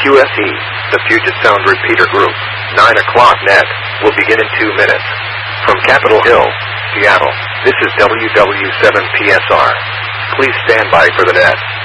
QFE, the Puget Sound Repeater Group, 9 o'clock net, will begin in 2 minutes. From Capitol Hill, Seattle, this is WW7PSR. Please stand by for the net.